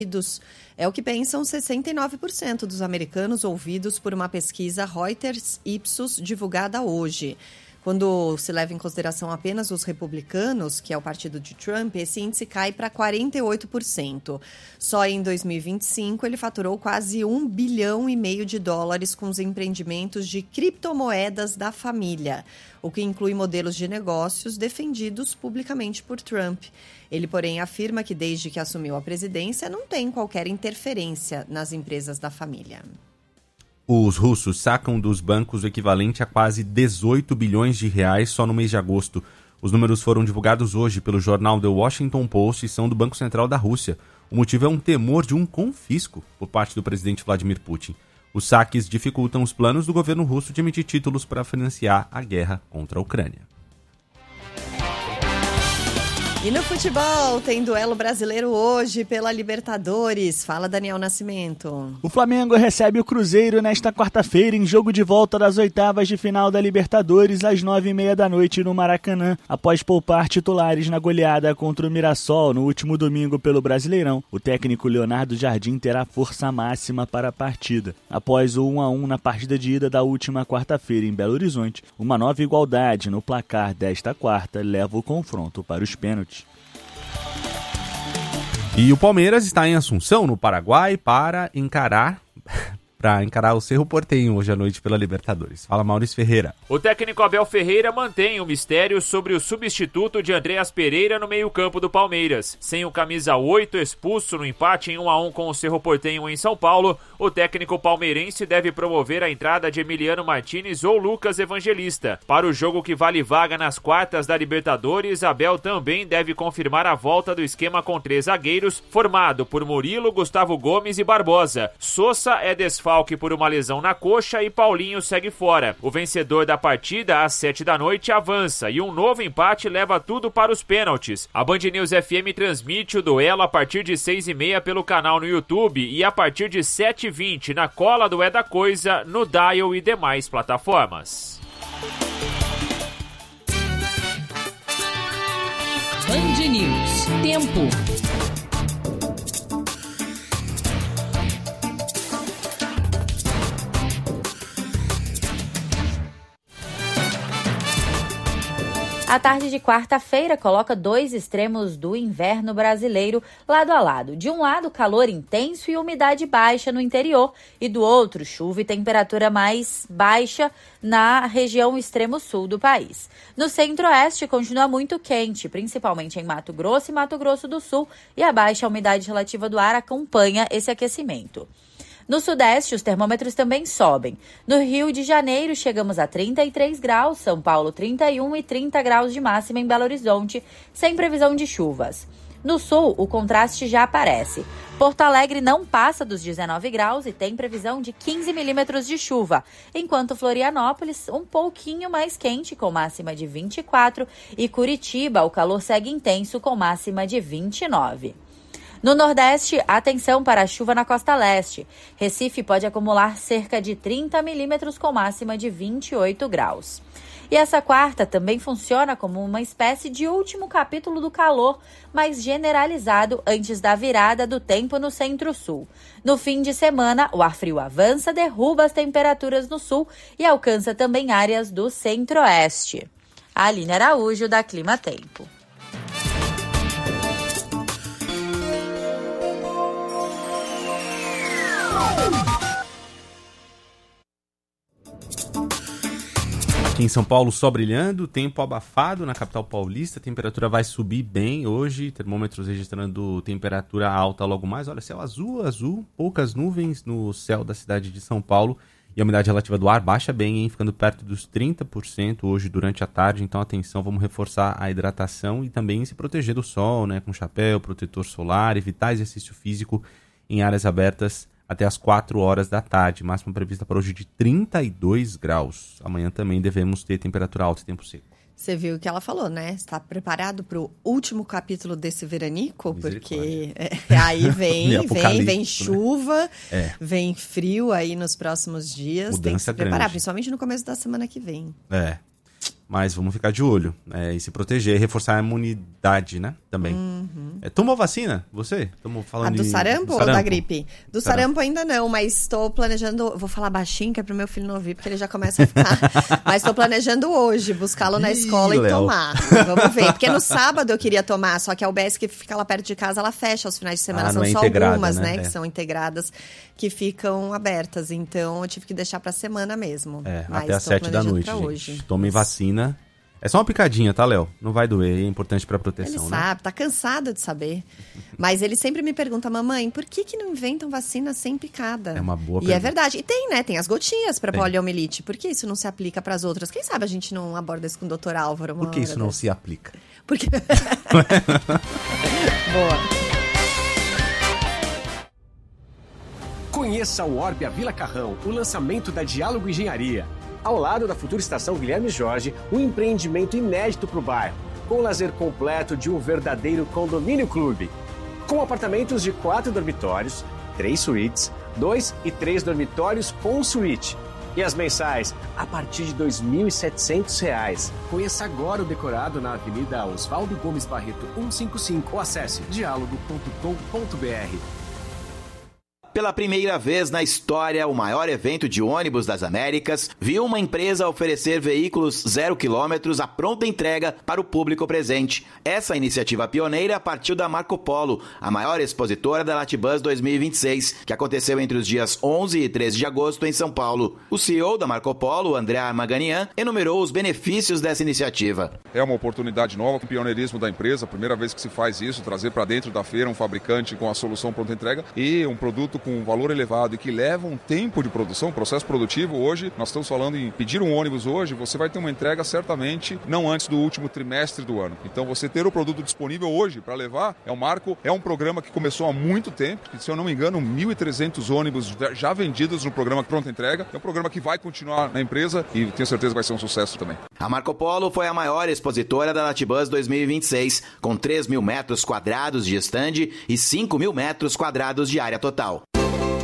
É o que pensam 69% dos americanos ouvidos por uma pesquisa Reuters-Ipsos divulgada hoje. Quando se leva em consideração apenas os republicanos, que é o partido de Trump, esse índice cai para 48%. Só em 2025 ele faturou quase $1,5 bilhão com os empreendimentos de criptomoedas da família, o que inclui modelos de negócios defendidos publicamente por Trump. Ele, porém, afirma que desde que assumiu a presidência não tem qualquer interferência nas empresas da família. Os russos sacam dos bancos o equivalente a quase 18 bilhões de reais só no mês de agosto. Os números foram divulgados hoje pelo jornal The Washington Post e são do Banco Central da Rússia. O motivo é um temor de um confisco por parte do presidente Vladimir Putin. Os saques dificultam os planos do governo russo de emitir títulos para financiar a guerra contra a Ucrânia. E no futebol, tem duelo brasileiro hoje pela Libertadores. Fala, Daniel Nascimento. O Flamengo recebe o Cruzeiro nesta quarta-feira em jogo de volta das oitavas de final da Libertadores às 9h30 da noite no Maracanã. Após poupar titulares na goleada contra o Mirassol no último domingo pelo Brasileirão, o técnico Leonardo Jardim terá força máxima para a partida. Após o 1-1 na partida de ida da última quarta-feira em Belo Horizonte, uma nova igualdade no placar desta quarta leva o confronto para os pênaltis. E o Palmeiras está em Assunção, no Paraguai, para encarar o Cerro Porteño hoje à noite pela Libertadores. Fala, Maurício Ferreira. O técnico Abel Ferreira mantém o mistério sobre o substituto de Andreas Pereira no meio-campo do Palmeiras. Sem o camisa 8 expulso no empate em 1-1 com o Cerro Porteño em São Paulo, o técnico palmeirense deve promover a entrada de Emiliano Martinez ou Lucas Evangelista. Para o jogo que vale vaga nas quartas da Libertadores, Abel também deve confirmar a volta do esquema com 3 zagueiros, formado por Murilo, Gustavo Gomes e Barbosa. Sousa é desfalque por uma lesão na coxa e Paulinho segue fora. O vencedor da partida, às 7 da noite, avança e um novo empate leva tudo para os pênaltis. A Band News FM transmite o duelo a partir de 6h30 pelo canal no YouTube e a partir de 7h20 na cola do É da Coisa, no Dial e demais plataformas. Band News. Tempo. A tarde de quarta-feira coloca 2 extremos do inverno brasileiro lado a lado. De um lado, calor intenso e umidade baixa no interior, e do outro, chuva e temperatura mais baixa na região extremo sul do país. No centro-oeste, continua muito quente, principalmente em Mato Grosso e Mato Grosso do Sul, e a baixa umidade relativa do ar acompanha esse aquecimento. No sudeste, os termômetros também sobem. No Rio de Janeiro, chegamos a 33 graus, São Paulo 31 e 30 graus de máxima em Belo Horizonte, sem previsão de chuvas. No sul, o contraste já aparece. Porto Alegre não passa dos 19 graus e tem previsão de 15 milímetros de chuva, enquanto Florianópolis um pouquinho mais quente, com máxima de 24, e Curitiba, o calor segue intenso, com máxima de 29. No Nordeste, atenção para a chuva na costa leste. Recife pode acumular cerca de 30 milímetros com máxima de 28 graus. E essa quarta também funciona como uma espécie de último capítulo do calor, mais generalizado antes da virada do tempo no centro-sul. No fim de semana, o ar frio avança, derruba as temperaturas no sul e alcança também áreas do centro-oeste. Aline Araújo, da Clima Tempo. Aqui em São Paulo, sol brilhando, tempo abafado na capital paulista, a temperatura vai subir bem hoje, termômetros registrando temperatura alta logo mais. Olha, céu azul, poucas nuvens no céu da cidade de São Paulo e a umidade relativa do ar baixa bem, hein, ficando perto dos 30% hoje durante a tarde. Então atenção, vamos reforçar a hidratação e também se proteger do sol, né, com chapéu, protetor solar, evitar exercício físico em áreas abertas até as 4 horas da tarde, máxima prevista para hoje de 32 graus. Amanhã também devemos ter temperatura alta e tempo seco. Você viu o que ela falou, né? Está preparado para o último capítulo desse veranico? Porque aí vem chuva, vem frio aí nos próximos dias. Mudança tem que se preparar, grande. principalmente no começo da semana que vem. Mas vamos ficar de olho e se proteger e reforçar a imunidade, né? Também. Tomou vacina? Você? Estamos falando do sarampo ou da gripe? Do sarampo ainda não, mas estou planejando... Vou falar baixinho, que é pro meu filho não ouvir, porque ele já começa a ficar... Mas estou planejando hoje buscá-lo na escola e tomar. Vamos ver. Porque no sábado eu queria tomar, só que a UBS que fica lá perto de casa, ela fecha aos finais de semana. São só algumas, né? Que são integradas, que ficam abertas. Então eu tive que deixar pra semana mesmo. Mas até às 7 da noite, gente. Hoje. Tomem vacina. É só uma picadinha, tá, Léo? Não vai doer, é importante pra proteção, ele né? sabe, tá cansado de saber. Mas ele sempre me pergunta, mamãe, por que não inventam vacina sem picada? É uma boa pergunta. E é verdade. E tem, né? Tem as gotinhas pra poliomielite. Por que isso não se aplica pras outras? Quem sabe a gente não aborda isso com o Dr. Álvaro? Por que isso não se aplica? Porque... Boa. Conheça o Orbia Vila Carrão, o lançamento da Diálogo Engenharia. Ao lado da futura estação Guilherme Jorge, um empreendimento inédito para o bairro, com o lazer completo de um verdadeiro condomínio clube. Com apartamentos de 4 dormitórios, 3 suítes, 2 e 3 dormitórios com suíte. E as mensais, a partir de R$ 2.700. Conheça agora o decorado na Avenida Oswaldo Gomes Barreto, 155, ou acesse dialogo.com.br. Pela primeira vez na história, o maior evento de ônibus das Américas viu uma empresa oferecer veículos 0 km à pronta entrega para o público presente. Essa iniciativa pioneira partiu da Marco Polo, a maior expositora da Latibus 2026, que aconteceu entre os dias 11 e 13 de agosto em São Paulo. O CEO da Marco Polo, André Armaganian, enumerou os benefícios dessa iniciativa. É uma oportunidade nova, com o pioneirismo da empresa, a primeira vez que se faz isso, trazer para dentro da feira um fabricante com a solução pronta entrega e um produto com um valor elevado e que leva um tempo de produção, um processo produtivo. Hoje, nós estamos falando em pedir um ônibus hoje, você vai ter uma entrega certamente não antes do último trimestre do ano. Então, você ter o produto disponível hoje para levar é um marco, é um programa que começou há muito tempo, que, se eu não me engano, 1.300 ônibus já vendidos no programa Pronta Entrega. É um programa que vai continuar na empresa e tenho certeza que vai ser um sucesso também. A Marco Polo foi a maior expositora da Latibus 2026, com 3.000 metros quadrados de estande e 5.000 metros quadrados de área total.